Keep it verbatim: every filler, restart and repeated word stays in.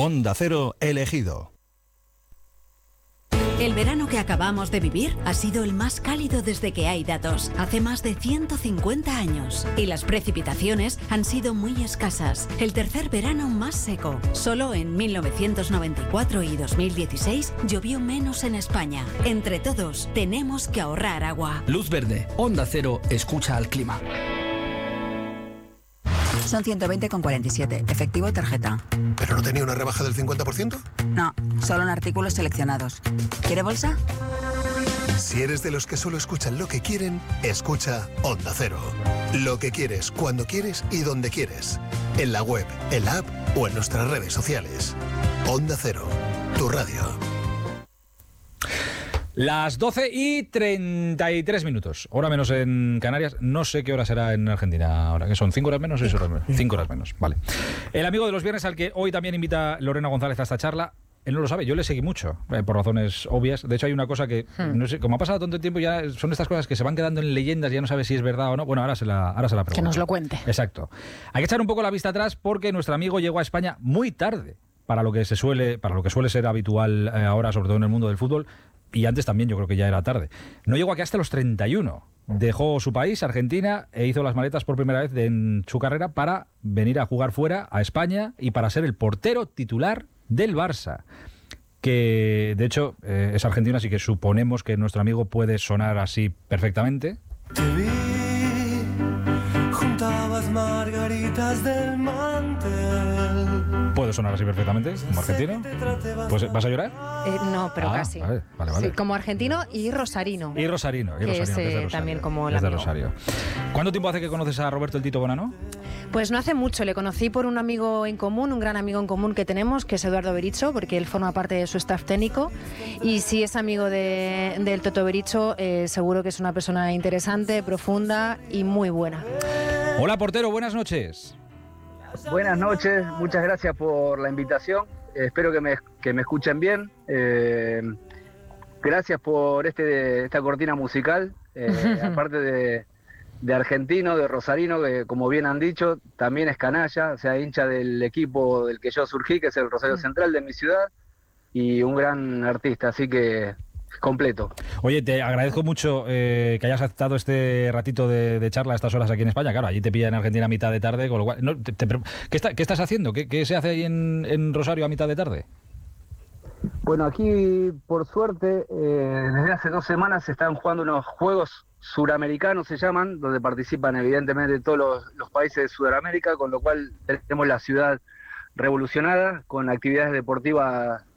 Onda Cero elegido. El verano que acabamos de vivir ha sido el más cálido desde que hay datos, hace más de ciento cincuenta años. Y las precipitaciones han sido muy escasas. El tercer verano más seco. Solo en mil novecientos noventa y cuatro y dos mil dieciséis llovió menos en España. Entre todos, tenemos que ahorrar agua. Luz verde, Onda Cero, escucha al clima. Son ciento veinte con cuarenta y siete, efectivo y tarjeta. ¿Pero no tenía una rebaja del cincuenta por ciento? No, solo en artículos seleccionados. ¿Quiere bolsa? Si eres de los que solo escuchan lo que quieren, escucha Onda Cero. Lo que quieres, cuando quieres y donde quieres. En la web, en la app o en nuestras redes sociales. Onda Cero, tu radio. Las doce y treinta y tres minutos, hora menos en Canarias. No sé qué hora será en Argentina ahora, que son cinco horas menos o seis horas menos. Cinco horas menos, vale. El amigo de los viernes al que hoy también invita Lorena González a esta charla, él no lo sabe, yo le seguí mucho, eh, por razones obvias. De hecho hay una cosa que, hmm. no sé, como ha pasado tanto tiempo, ya son estas cosas que se van quedando en leyendas, ya no sabes si es verdad o no. Bueno, ahora se la, ahora se la pregunto. Que nos lo cuente. Exacto. Hay que echar un poco la vista atrás porque nuestro amigo llegó a España muy tarde para lo que se suele, para lo que suele ser habitual eh, ahora, sobre todo en el mundo del fútbol. Y antes también yo creo que ya era tarde. No llegó aquí hasta los treinta y uno. Dejó su país, Argentina, e hizo las maletas por primera vez de, en su carrera para venir a jugar fuera, a España, y para ser el portero titular del Barça. Que, de hecho, eh, es argentino, así que suponemos que nuestro amigo puede sonar así perfectamente. Te vi, juntabas margaritas del mantel. ¿Puede sonar así perfectamente, como argentino? Pues, ¿vas a llorar? Eh, no, pero ah, casi. Vale, vale, vale. Sí, como argentino y rosarino. Y rosarino, y que rosarino. Es, que es de Rosario, también como el es de amigo. Rosario. ¿Cuánto tiempo hace que conoces a Roberto el Tito Bonano? Pues no hace mucho, le conocí por un amigo en común, un gran amigo en común que tenemos, que es Eduardo Berizzo, porque él forma parte de su staff técnico. Y si es amigo de, del Toto Berizzo, eh, seguro que es una persona interesante, profunda y muy buena. Hola, portero, buenas noches. Buenas noches, muchas gracias por la invitación, eh, espero que me, que me escuchen bien, eh, gracias por este esta cortina musical, eh, aparte de, de argentino, de rosarino, que como bien han dicho, también es canalla, o sea, hincha del equipo del que yo surgí, que es el Rosario Central de mi ciudad, y un gran artista, así que completo. Oye, te agradezco mucho eh, que hayas aceptado este ratito de, de charla a estas horas aquí en España. Claro, allí te pilla en Argentina a mitad de tarde, con lo cual... No, te, te, ¿qué, está, ¿Qué estás haciendo? ¿Qué, qué se hace ahí en, en Rosario a mitad de tarde? Bueno, aquí, por suerte, eh, desde hace dos semanas se están jugando unos Juegos Suramericanos, se llaman, donde participan evidentemente todos los, los países de Sudamérica, con lo cual tenemos la ciudad revolucionada, con actividades deportivas